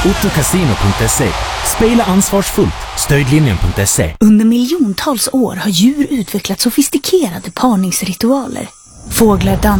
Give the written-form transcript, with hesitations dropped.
Ottokasino.se. Spela ansvarsfullt. Stödlinjen.se. Under miljontals år har djur utvecklat sofistikerade parningsritualer. Fåglar dansar